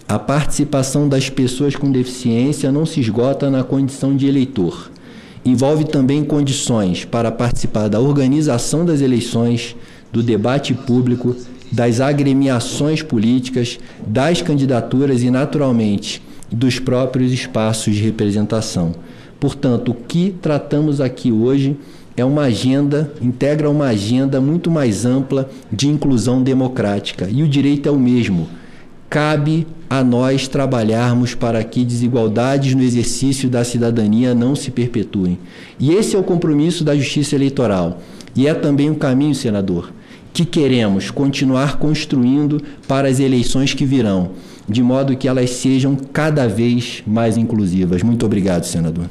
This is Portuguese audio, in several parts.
A participação das pessoas com deficiência não se esgota na condição de eleitor. Envolve também condições para participar da organização das eleições, do debate público, das agremiações políticas, das candidaturas e, naturalmente, dos próprios espaços de representação. Portanto, o que tratamos aqui hoje é uma agenda, integra uma agenda muito mais ampla de inclusão democrática. E o direito é o mesmo. Cabe a nós trabalharmos para que desigualdades no exercício da cidadania não se perpetuem. E esse é o compromisso da Justiça Eleitoral. E é também um caminho, senador, que queremos continuar construindo para as eleições que virão, de modo que elas sejam cada vez mais inclusivas. Muito obrigado, senador.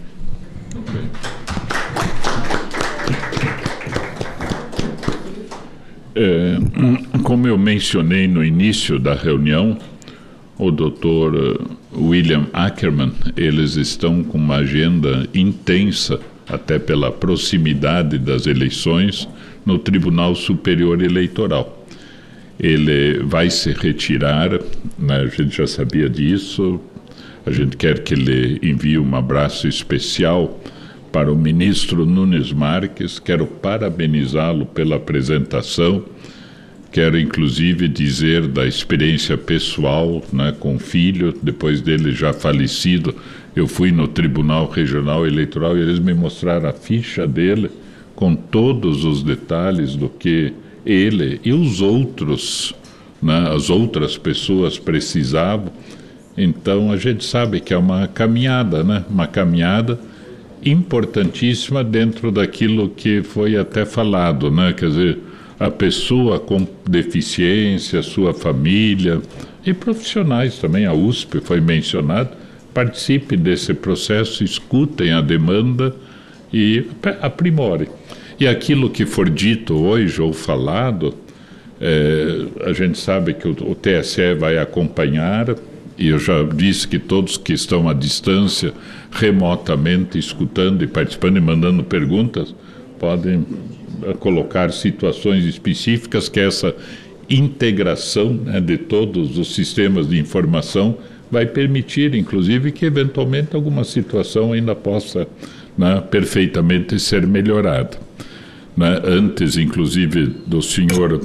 Como eu mencionei no início da reunião, o Dr. William Ackerman, eles estão com uma agenda intensa, até pela proximidade das eleições, no Tribunal Superior Eleitoral. Ele vai se retirar, né? A gente já sabia disso, a gente quer que ele envie um abraço especial para o ministro Nunes Marques. Quero parabenizá-lo pela apresentação, quero inclusive dizer da experiência pessoal, né, com o filho, depois dele já falecido. Eu fui no Tribunal Regional Eleitoral e eles me mostraram a ficha dele com todos os detalhes do que ele e os outros, né, as outras pessoas precisavam. Então a gente sabe que é uma caminhada, né, uma caminhada importantíssima dentro daquilo que foi até falado, né? Quer dizer, a pessoa com deficiência, sua família e profissionais também, a USP foi mencionado, participe desse processo, escutem a demanda e aprimorem. E aquilo que for dito hoje ou falado, a gente sabe que o TSE vai acompanhar. E eu já disse que todos que estão à distância, remotamente, escutando e participando e mandando perguntas, podem colocar situações específicas que essa integração, né, de todos os sistemas de informação vai permitir, inclusive, que eventualmente alguma situação ainda possa, né, perfeitamente ser melhorada. Né? Antes, inclusive, do senhor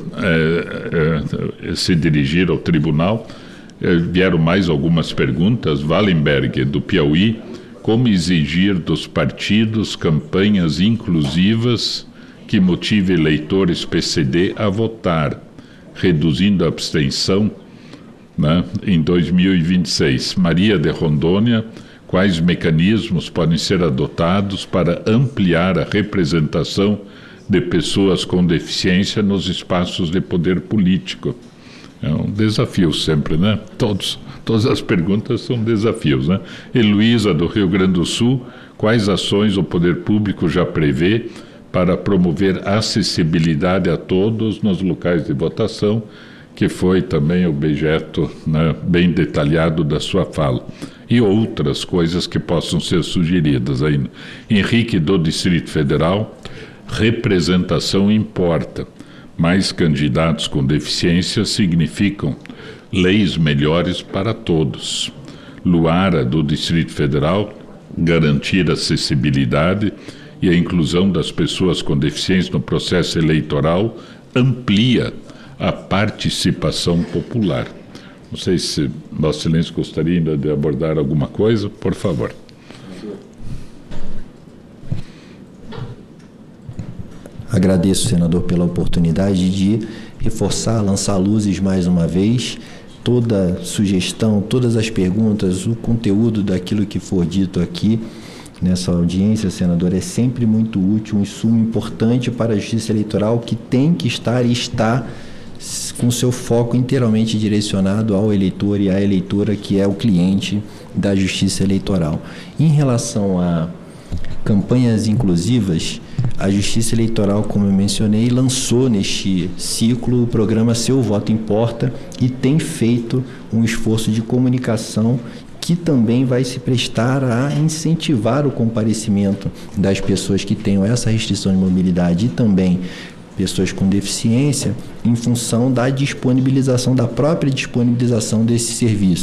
se dirigir ao tribunal, vieram mais algumas perguntas. Wallenberg, do Piauí: como exigir dos partidos campanhas inclusivas que motive eleitores PCD a votar, reduzindo a abstenção, né, em 2026. Maria de Rondônia: quais mecanismos podem ser adotados para ampliar a representação de pessoas com deficiência nos espaços de poder político? É um desafio sempre, né? Todas as perguntas são desafios, né? Heloísa, do Rio Grande do Sul: quais ações o poder público já prevê para promover acessibilidade a todos nos locais de votação, que foi também objeto, né, bem detalhado da sua fala. E outras coisas que possam ser sugeridas ainda. Henrique, do Distrito Federal: representação importa. Mais candidatos com deficiência significam leis melhores para todos. Luara, do Distrito Federal: garantir acessibilidade e a inclusão das pessoas com deficiência no processo eleitoral amplia a participação popular. Não sei se Vossa Excelência gostaria ainda de abordar alguma coisa, por favor. Agradeço, senador, pela oportunidade de reforçar, lançar luzes mais uma vez. Toda sugestão, todas as perguntas, o conteúdo daquilo que for dito aqui nessa audiência, senador, é sempre muito útil, um insumo importante para a Justiça Eleitoral, que tem que estar e está com seu foco inteiramente direcionado ao eleitor e à eleitora, que é o cliente da Justiça Eleitoral. Em relação a campanhas inclusivas, a Justiça Eleitoral, como eu mencionei, lançou neste ciclo o programa Seu Voto Importa e tem feito um esforço de comunicação que também vai se prestar a incentivar o comparecimento das pessoas que tenham essa restrição de mobilidade e também pessoas com deficiência, em função da disponibilização, da própria disponibilização desse serviço.